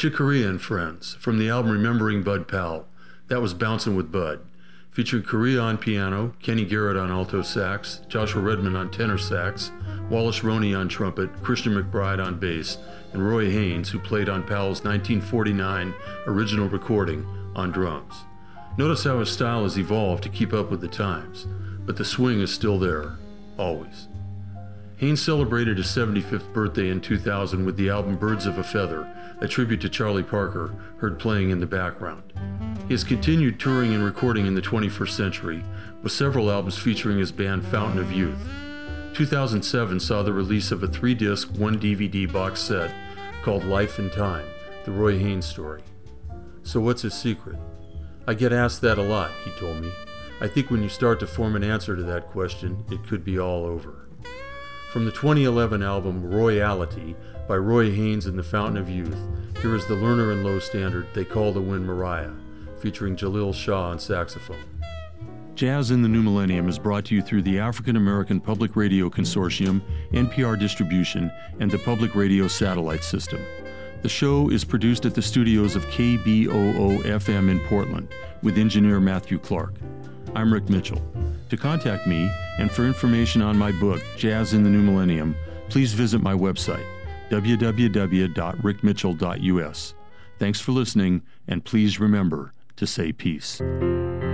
Chick Corea and Friends, from the album Remembering Bud Powell. That was Bouncin' with Bud. Featured Corea on piano, Kenny Garrett on alto sax, Joshua Redman on tenor sax, Wallace Roney on trumpet, Christian McBride on bass, and Roy Haynes, who played on Powell's 1949 original recording, on drums. Notice how his style has evolved to keep up with the times, but the swing is still there, always. Haynes celebrated his 75th birthday in 2000 with the album Birds of a Feather, a tribute to Charlie Parker, heard playing in the background. He has continued touring and recording in the 21st century, with several albums featuring his band Fountain of Youth. 2007 saw the release of a 3-disc, 1-DVD box set called Life and Time, the Roy Haynes story. So what's his secret? I get asked that a lot, he told me. I think when you start to form an answer to that question, it could be all over. From the 2011 album Royalty by Roy Haynes and the Fountain of Youth, here is the Lerner and Loewe standard They Call the Wind Mariah, featuring Jalil Shah on saxophone. Jazz in the New Millennium is brought to you through the African American Public Radio Consortium, NPR Distribution, and the Public Radio Satellite System. The show is produced at the studios of KBOO-FM in Portland with engineer Matthew Clark. I'm Rick Mitchell. To contact me and for information on my book, Jazz in the New Millennium, please visit my website, www.rickmitchell.us. Thanks for listening, and please remember to say peace.